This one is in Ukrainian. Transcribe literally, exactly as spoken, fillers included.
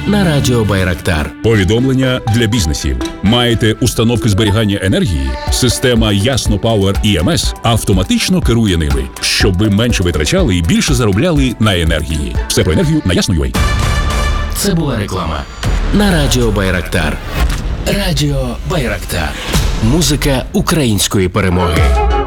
на радіо Байрактар. Повідомлення для бізнесів. Маєте установки зберігання енергії? Система Ясно Power і ем ес автоматично керує ними, щоб ви менше витрачали і більше заробляли на енергії. Все про енергію на Ясно.ua. Це була реклама на радіо Байрактар. Радіо Байрактар. Музика української перемоги.